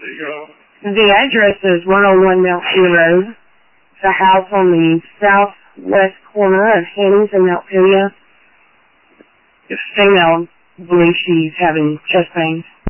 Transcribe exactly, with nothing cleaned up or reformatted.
There you go. The address is one oh one Mount View Road. It's a house on the southwest corner of Hannings and Montpelier. The female believes she's having chest pains.